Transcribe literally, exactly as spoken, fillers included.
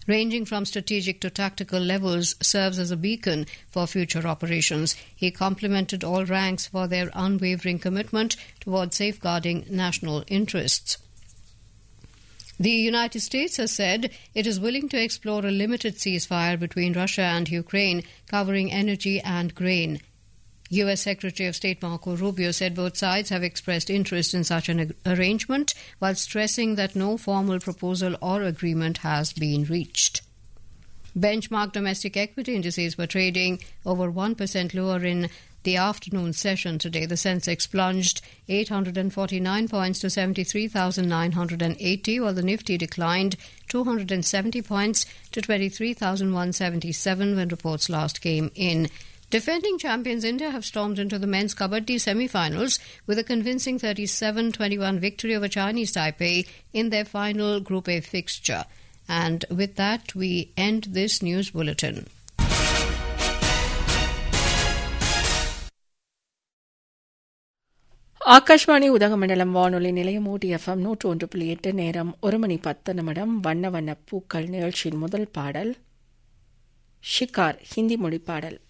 ranging from strategic to tactical levels, serves as a beacon for future operations. He complimented all ranks for their unwavering commitment towards safeguarding national interests. The United States has said it is willing to explore a limited ceasefire between Russia and Ukraine, covering energy and grain. U S Secretary of State Marco Rubio said both sides have expressed interest in such an arrangement, while stressing that no formal proposal or agreement has been reached. Benchmark domestic equity indices were trading over one percent lower in the afternoon session today. The Sensex plunged eight hundred forty-nine points to seventy-three thousand nine hundred eighty, while the Nifty declined two hundred seventy points to twenty-three thousand one hundred seventy-seven when reports last came in. Defending champions India have stormed into the men's Kabaddi semi-finals with a convincing thirty-seven twenty-one victory over Chinese Taipei in their final Group A fixture. And with that, we end this news bulletin. Akashvani Udhagamandalam வானொலி நிலையம் ஊட்டி FM நூற்று ஒன்று புள்ளி எட்டு நேரம் ஒரு மணி பத்து நிமிடம். வண்ண வண்ண பூக்கள் நிகழ்ச்சியின் முதல் பாடல் ஷிகார் ஹிந்தி மொழி பாடல்.